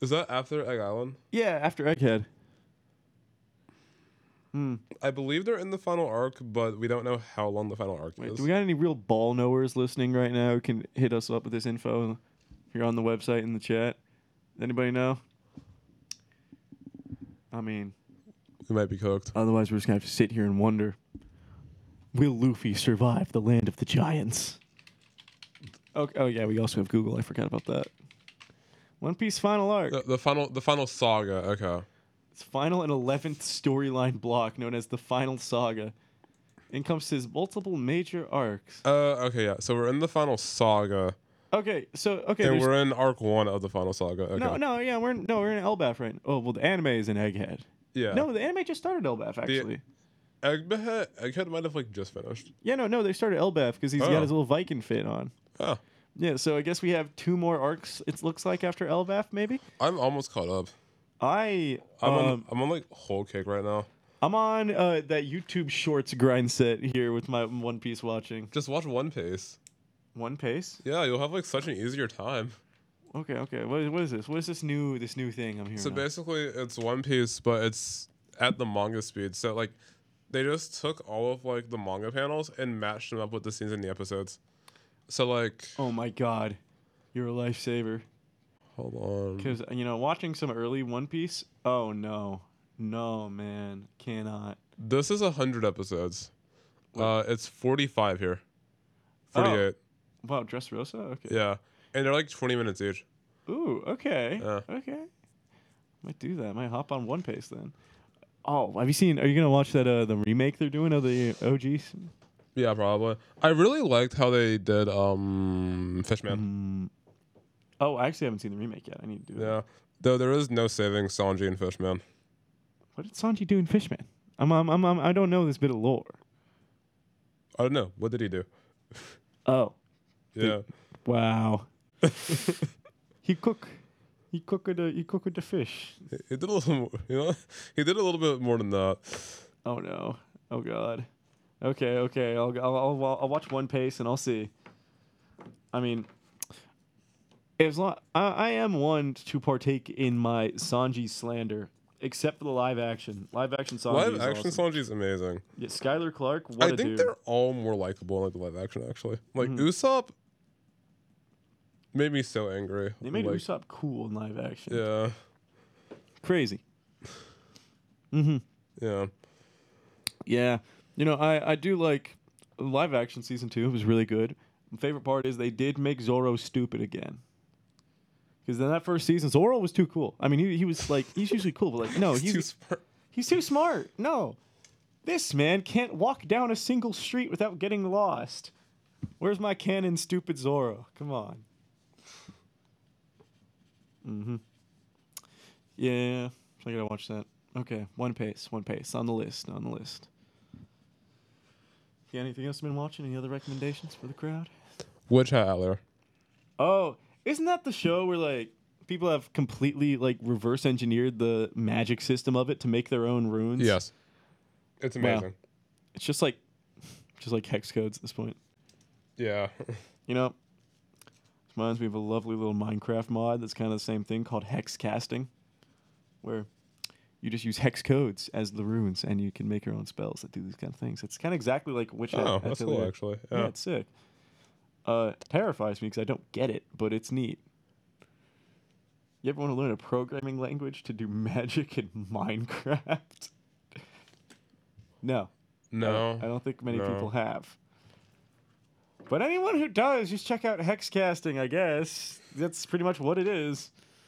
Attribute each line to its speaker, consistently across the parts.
Speaker 1: Is that after Egg Island?
Speaker 2: Yeah, after Egghead.
Speaker 1: I believe they're in the final arc, but we don't know how long the final arc
Speaker 2: Wait,
Speaker 1: is.
Speaker 2: do we got any real ball knowers listening right now who can hit us up with this info here on the website in the chat? Anybody know? I mean,
Speaker 1: We might be cooked.
Speaker 2: otherwise we're just going to have to sit here and wonder, will Luffy survive the land of the giants? Okay. Oh, yeah, we also have Google. I forgot about that. One Piece final arc.
Speaker 1: The final saga. Okay.
Speaker 2: Its final and 11th storyline block, known as the Final Saga, encompasses multiple major arcs.
Speaker 1: Okay, yeah. So we're in the final saga,
Speaker 2: Okay,
Speaker 1: and
Speaker 2: there's
Speaker 1: we're in arc 1 of the final saga. Okay.
Speaker 2: we're in Elbaf right now. Oh, well, the anime is in Egghead.
Speaker 1: Yeah.
Speaker 2: No, the anime just started Elbaf, actually.
Speaker 1: Egghead might have like just finished.
Speaker 2: Yeah, no, they started Elbaf because he's got
Speaker 1: Oh.
Speaker 2: his little Viking fit on.
Speaker 1: Oh,
Speaker 2: Yeah, so I guess we have 2 more arcs, it looks like, after Elbaf, maybe?
Speaker 1: I'm almost caught up. I'm on like whole cake right now.
Speaker 2: I'm on that YouTube Shorts grind set here with my One Piece watching.
Speaker 1: Just watch One Piece.
Speaker 2: One Piece?
Speaker 1: Yeah, you'll have like such an easier time.
Speaker 2: Okay. What is this? What is this new thing I'm hearing?
Speaker 1: So
Speaker 2: of?
Speaker 1: basically, it's One Piece, but it's at the manga speed. So like, they just took all of like the manga panels and matched them up with the scenes in the episodes. So like,
Speaker 2: Oh my god, you're a lifesaver.
Speaker 1: hold on.
Speaker 2: Because watching some early One Piece. Oh no, man, cannot.
Speaker 1: This is 100 episodes.
Speaker 2: What?
Speaker 1: It's 45 here. 48.
Speaker 2: Wow, Dressrosa. Okay.
Speaker 1: Yeah, and they're like 20 minutes each.
Speaker 2: Ooh. Okay.
Speaker 1: Yeah.
Speaker 2: Okay. Might do that. Might hop on One Piece then. Oh, have you seen? Are you gonna watch that the remake they're doing of the OGs?
Speaker 1: Yeah, probably. I really liked how they did Fishman.
Speaker 2: Oh, I actually haven't seen the remake yet. I need to do that.
Speaker 1: Yeah, though there is no saving Sanji and Fishman.
Speaker 2: What did Sanji do in Fishman? I don't know this bit of lore.
Speaker 1: I don't know. What did he do?
Speaker 2: Oh.
Speaker 1: Yeah.
Speaker 2: Wow. He cooked the fish.
Speaker 1: He did a little more, he did a little bit more than that.
Speaker 2: Oh no. Oh god. Okay. I'll watch One Piece and I'll see. I mean, I am one to partake in my Sanji slander, except for the live action. Live action Sanji.
Speaker 1: Live
Speaker 2: is
Speaker 1: action
Speaker 2: awesome.
Speaker 1: Sanji is amazing.
Speaker 2: Yeah, Skylar Clark. What
Speaker 1: I
Speaker 2: a
Speaker 1: think
Speaker 2: dude.
Speaker 1: they're all more likable in like the live action actually. Like Usopp made me so angry.
Speaker 2: They made
Speaker 1: like,
Speaker 2: Usopp cool in live action.
Speaker 1: Yeah.
Speaker 2: Crazy.
Speaker 1: Yeah.
Speaker 2: Yeah. I do like live action season 2. It was really good. My favorite part is they did make Zoro stupid again. Because in that first season, Zoro was too cool. I mean, he was like, he's usually cool, but like, no,
Speaker 1: He's too smart.
Speaker 2: He's too smart. No. This man can't walk down a single street without getting lost. Where's my canon, stupid Zoro? Come on. Yeah. I gotta watch that. Okay. One Piece. On the list. Yeah, anything else you've been watching? Any other recommendations for the crowd?
Speaker 1: Witch Hat Outlaw.
Speaker 2: Oh, isn't that the show where like people have completely like reverse engineered the magic system of it to make their own runes?
Speaker 1: Yes. It's amazing.
Speaker 2: It's just like hex codes at this point.
Speaker 1: Yeah.
Speaker 2: This reminds me of a lovely little Minecraft mod that's kind of the same thing called hex casting, where you just use hex codes as the runes and you can make your own spells that do these kind of things. It's kind of exactly like Witch Hat.
Speaker 1: Oh, that's cool actually.
Speaker 2: Yeah, it's sick. Terrifies me because I don't get it, but it's neat. You ever want to learn a programming language to do magic in Minecraft? No.
Speaker 1: No.
Speaker 2: I don't think many
Speaker 1: No.
Speaker 2: people have. But anyone who does, just check out hex casting, I guess. That's pretty much what it is.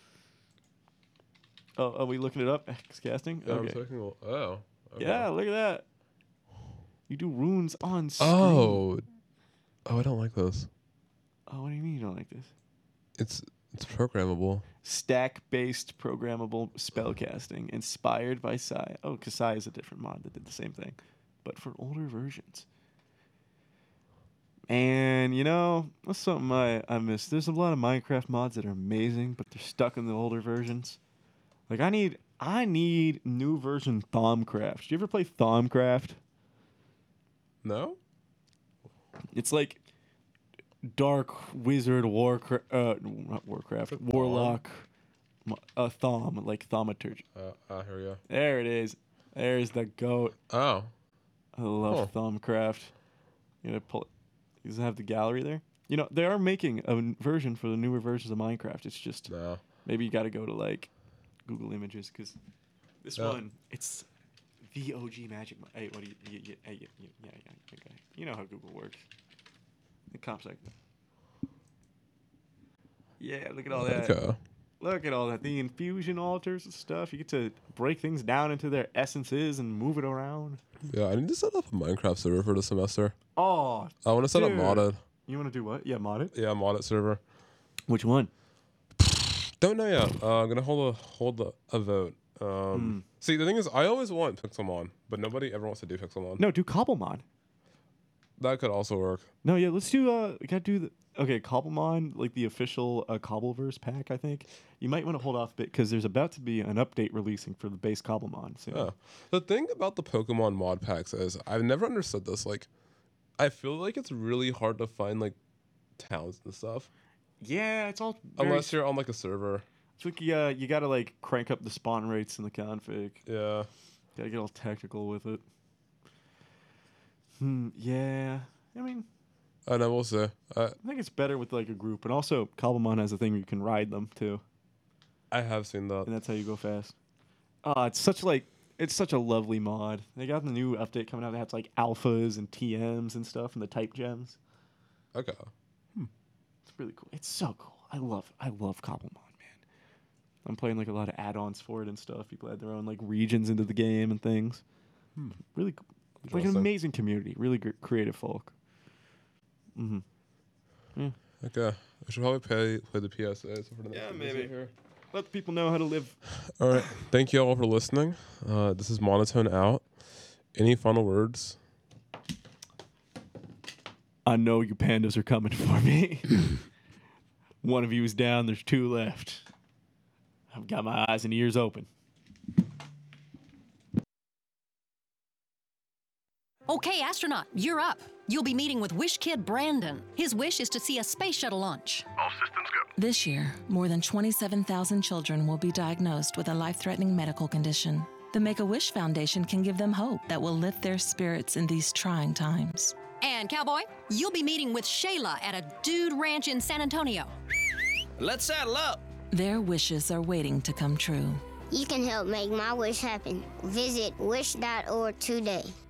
Speaker 2: Oh, are we looking it up? Hex casting?
Speaker 1: Yeah, I'm
Speaker 2: Okay.
Speaker 1: taking okay.
Speaker 2: Yeah, look at that. You do runes on screen.
Speaker 1: Oh, I don't like this.
Speaker 2: Oh, what do you mean you don't like this?
Speaker 1: It's programmable.
Speaker 2: Stack-based programmable spellcasting inspired by Sai. Oh, because Sai is a different mod that did the same thing, but for older versions. And, that's something I miss. There's a lot of Minecraft mods that are amazing, but they're stuck in the older versions. Like, I need new version Thaumcraft. Did you ever play Thaumcraft?
Speaker 1: No?
Speaker 2: It's like Dark Wizard Warcraft, not Warcraft, Warlock, Thaume, like thaumaturgy.
Speaker 1: Here we go.
Speaker 2: There it is. There's the goat.
Speaker 1: Oh.
Speaker 2: I love Thumbcraft. You know, pull it. Does it have the gallery there? You know, they are making a version for the newer versions of Minecraft. It's just maybe you got to go to like Google Images because this one, it's the OG Magic. Hey, what do you? Okay. You know how Google works. The comp sec. Yeah, look at all that.
Speaker 1: Okay.
Speaker 2: Look at all that. The infusion altars and stuff. You get to break things down into their essences and move it around.
Speaker 1: Yeah, I need to set up a Minecraft server for the semester.
Speaker 2: Oh,
Speaker 1: I want to set up modded.
Speaker 2: You want to do what? Yeah, modded?
Speaker 1: Yeah, modded server.
Speaker 2: Which one?
Speaker 1: Don't know yet. I'm gonna hold a vote. See, the thing is, I always want Pixelmon, but nobody ever wants to do Pixelmon.
Speaker 2: No, do Cobblemon.
Speaker 1: That could also work.
Speaker 2: No, yeah, let's do. We gotta do the. Okay, Cobblemon, like the official Cobbleverse pack. I think you might want to hold off a bit because there's about to be an update releasing for the base Cobblemon. So.
Speaker 1: Yeah. The thing about the Pokemon mod packs is I've never understood this. Like, I feel like it's really hard to find like towns and stuff.
Speaker 2: Yeah, it's all
Speaker 1: unless you're on like a server.
Speaker 2: It's like you gotta like crank up the spawn rates in the config.
Speaker 1: Yeah.
Speaker 2: Gotta get all technical with it. Yeah. I mean,
Speaker 1: I know, we'll see.
Speaker 2: I think it's better with like a group, and also Cobblemon has a thing where you can ride them too.
Speaker 1: I have seen that,
Speaker 2: and that's how you go fast. It's such a lovely mod. They got the new update coming out that has like alphas and TMs and stuff, and the type gems.
Speaker 1: Okay.
Speaker 2: It's really cool. It's so cool. I love Cobblemon, man. I'm playing like a lot of add-ons for it and stuff. People add their own like regions into the game and things. Really cool. Like an amazing community. Really creative folk. Yeah.
Speaker 1: Okay. I should probably play the PSAs for the next
Speaker 2: maybe.
Speaker 1: here.
Speaker 2: Let the people know how to live.
Speaker 1: All right. Thank you all for listening. This is Monotone out. Any final words?
Speaker 2: I know you pandas are coming for me. One of you is down. There's two left. I've got my eyes and ears open.
Speaker 3: Okay, astronaut, you're up. You'll be meeting with Wish Kid Brandon. His wish is to see a space shuttle launch.
Speaker 4: All systems go.
Speaker 5: This year, more than 27,000 children will be diagnosed with a life-threatening medical condition. The Make-A-Wish Foundation can give them hope that will lift their spirits in these trying times.
Speaker 3: And Cowboy, you'll be meeting with Shayla at a dude ranch in San Antonio.
Speaker 6: Let's saddle up.
Speaker 5: Their wishes are waiting to come true.
Speaker 7: You can help make my wish happen. Visit wish.org today.